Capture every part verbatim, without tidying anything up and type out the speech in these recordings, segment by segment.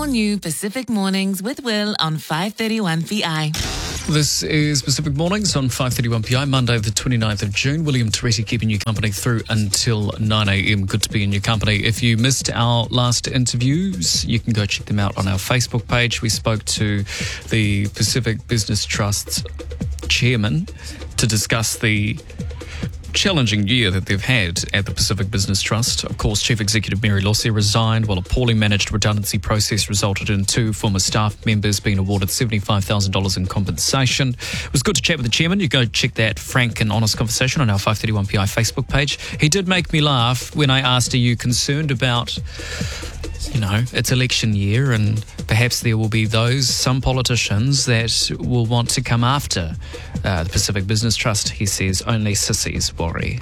all-new Pacific Mornings with Will on five thirty-one P I. This is Pacific Mornings on five thirty-one P I, Monday the twenty-ninth of June. William Toretti keeping you company through until nine a.m. Good to be in your company. If you missed our last interviews, you can go check them out on our Facebook page. We spoke to the Pacific Business Trust's chairman to discuss the challenging year that they've had at the Pacific Business Trust. Of course, Chief Executive Mary Lossie resigned while a poorly managed redundancy process resulted in two former staff members being awarded seventy-five thousand dollars in compensation. It was good to chat with the chairman. You go check that frank and honest conversation on our five thirty-one P I Facebook page. He did make me laugh when I asked, are you concerned about, you know, it's election year and perhaps there will be those, some politicians that will want to come after uh, the Pacific Business Trust. He says, only sissies worry.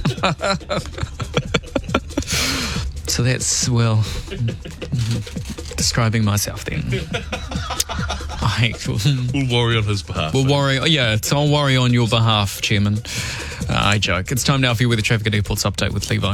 So that's, well, describing myself then. I, we'll worry on his behalf. We'll worry, yeah, so I'll worry on your behalf, Chairman. Uh, I joke. It's time now for your Weather Traffic and Airports update with Levi.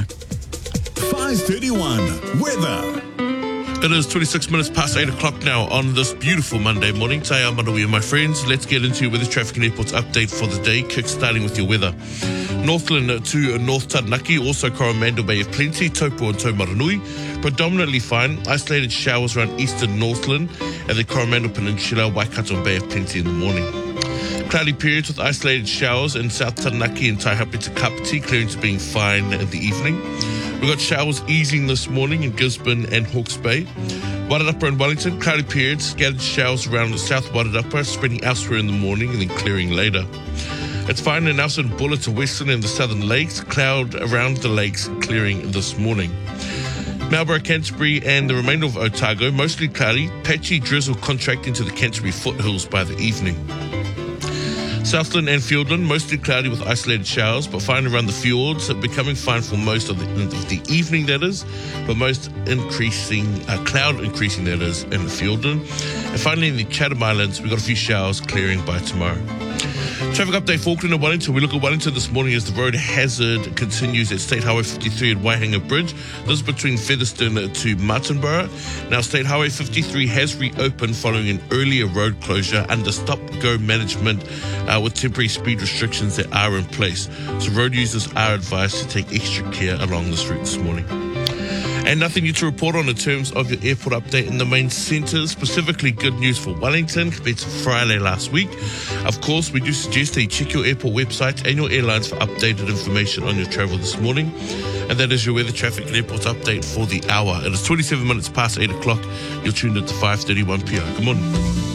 five thirty-one Weather. It is twenty-six minutes past eight o'clock now on this beautiful Monday morning. Te ao Manawi, my friends. Let's get into your Weather Traffic and Airports update for the day, kick-starting with your weather. Northland to North Taranaki, also Coromandel Bay of Plenty, Taupo and Taumaranui. Predominantly fine, isolated showers around eastern Northland and the Coromandel Peninsula, Waikato Bay of Plenty in the morning. Cloudy periods with isolated showers in South Taranaki and Taihape to Kapiti, clearing to being fine in the evening. We've got showers easing this morning in Gisborne and Hawke's Bay. Wairarapa and Wellington, cloudy periods, scattered showers around the South Wairarapa, spreading elsewhere in the morning and then clearing later. It's fine in Nelson, Buller to Western and the Southern Lakes, cloud around the lakes clearing this morning. Marlborough, Canterbury and the remainder of Otago, mostly cloudy, patchy drizzle contracting to the Canterbury foothills by the evening. Southland and Fiordland, mostly cloudy with isolated showers, but fine around the fjords, becoming fine for most of the, of the evening, that is, but most increasing, uh, cloud increasing, that is, in the Fiordland. And finally, in the Chatham Islands, we've got a few showers clearing by tomorrow. Traffic update for Auckland and Wellington. We look at Wellington this morning as the road hazard continues at State Highway fifty-three at Waihanga Bridge. This is between Featherston to Martinborough. Now, State Highway fifty-three has reopened following an earlier road closure under stop-go management uh, with temporary speed restrictions that are in place. So road users are advised to take extra care along this route this morning. And nothing new to report on in terms of your airport update in the main centres. Specifically, good news for Wellington compared to Friday last week. Of course, we do suggest that you check your airport website and your airlines for updated information on your travel this morning. And that is your weather, traffic and airports update for the hour. It is twenty-seven minutes past eight o'clock. You're tuned into five thirty-one P I. Good morning.